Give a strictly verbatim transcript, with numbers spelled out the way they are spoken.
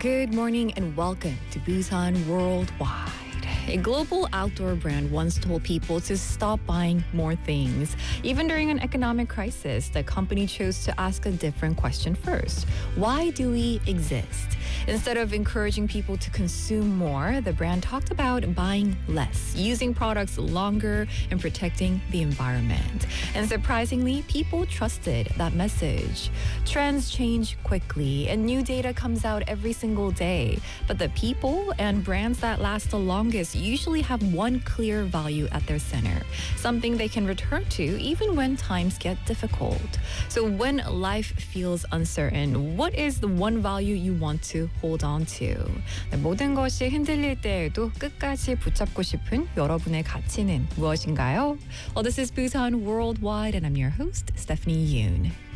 Good morning and welcome to Busan Worldwide. A global outdoor brand once told people to stop buying more things. Even during an economic crisis, the company chose to ask a different question first. Why do we exist? Instead of encouraging people to consume more, the brand talked about buying less, using products longer, and protecting the environment. And surprisingly, people trusted that message. Trends change quickly, and new data comes out every single day. But the people and brands that last the longest usually have one clear value at their center, something they can return to even when times get difficult. So when life feels uncertain, what is the one value you want to hold on to? 네, 모든 것이 흔들릴 때에도 끝까지 붙잡고 싶은 여러분의 가치는 무엇인가요? Well, this is Busan Worldwide, and I'm your host, Stephanie Yoon.